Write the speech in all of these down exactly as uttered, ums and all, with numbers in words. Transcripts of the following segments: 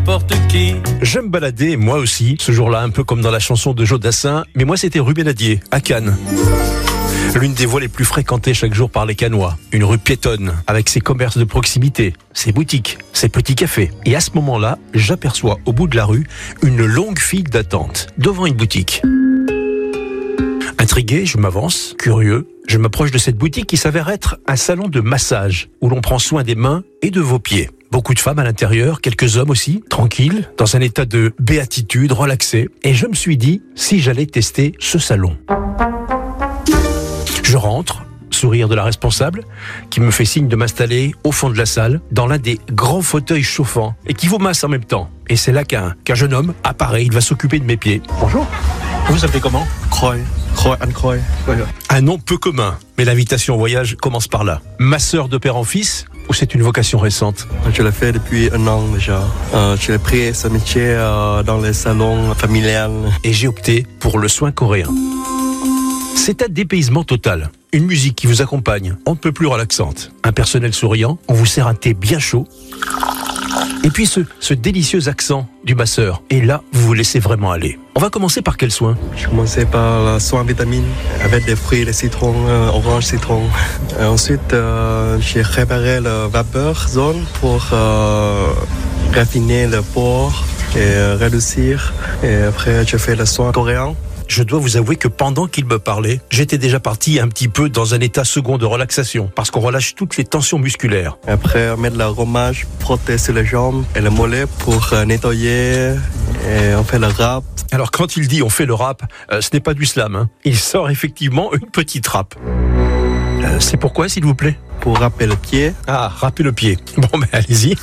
n'importe qui. Je me baladais, moi aussi, ce jour-là, un peu comme dans la chanson de Joe Dassin, mais moi c'était rue Benadier, à Cannes. L'une des voies les plus fréquentées chaque jour par les Cannois. Une rue piétonne, avec ses commerces de proximité, ses boutiques, ses petits cafés. Et à ce moment-là, j'aperçois au bout de la rue une longue file d'attente, devant une boutique. Intrigué, je m'avance, curieux. Je m'approche de cette boutique qui s'avère être un salon de massage, où l'on prend soin des mains et de vos pieds. Beaucoup de femmes à l'intérieur, quelques hommes aussi, tranquilles, dans un état de béatitude, relaxé. Et je me suis dit, si j'allais tester ce salon. Je rentre, sourire de la responsable, qui me fait signe de m'installer au fond de la salle, dans l'un des grands fauteuils chauffants, et qui vous masse en même temps. Et c'est là qu'un, qu'un jeune homme apparaît, il va s'occuper de mes pieds. Bonjour, vous vous appelez comment ? Croy, Croy, Anne Croy. Un nom peu commun, mais l'invitation au voyage commence par là. Masseur de père en fils, ou c'est une vocation récente ? Je l'ai fait depuis un an déjà. Euh, je l'ai pris ce métier euh, dans les salons familiales. Et j'ai opté pour le soin coréen. C'est un dépaysement total. Une musique qui vous accompagne, on ne peut plus relaxante. Un personnel souriant, on vous sert un thé bien chaud. Et puis ce, ce délicieux accent du masseur. Et là, vous vous laissez vraiment aller. On va commencer par quel soin ? Je commençais par le soin vitamine avec des fruits, des citrons, euh, orange, citron. Et ensuite, euh, j'ai préparé la vapeur zone pour euh, raffiner le pore et euh, réduire. Et après, je fais le soin coréen. Je dois vous avouer que pendant qu'il me parlait, j'étais déjà parti un petit peu dans un état second de relaxation, parce qu'on relâche toutes les tensions musculaires. Après, on met de l'aromage, frotter sur les jambes et le mollet pour euh, nettoyer, et on fait le rap. Alors quand il dit on fait le rap, euh, ce n'est pas du slam, hein. Il sort effectivement une petite rap. Euh, c'est pourquoi, s'il vous plaît ? Pour râper le pied. Ah, râper le pied. Bon, ben allez-y.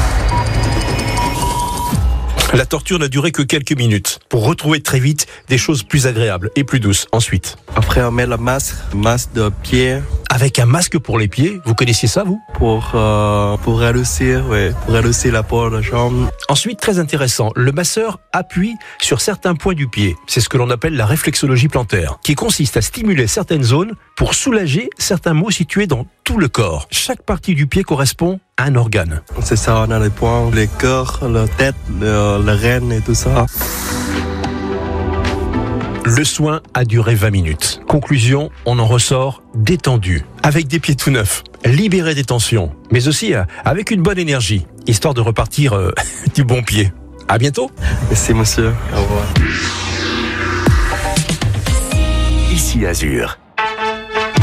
La torture n'a duré que quelques minutes, pour retrouver très vite des choses plus agréables et plus douces ensuite. Après, on met le masque, masque de pied. Avec un masque pour les pieds, vous connaissiez ça, vous ? Pour, euh, pour réduire, ouais, pour réduire la peau de la jambe. Ensuite, très intéressant, le masseur appuie sur certains points du pied. C'est ce que l'on appelle la réflexologie plantaire, qui consiste à stimuler certaines zones pour soulager certains maux situés dans tout le corps. Chaque partie du pied correspond à un organe. C'est ça, on a les points, les cœurs, la tête, le, le rein et tout ça. Le soin a duré vingt minutes. Conclusion, on en ressort détendu, avec des pieds tout neufs, libéré des tensions, mais aussi euh, avec une bonne énergie, histoire de repartir euh, du bon pied. À bientôt. Merci monsieur, au revoir. Ici Azur.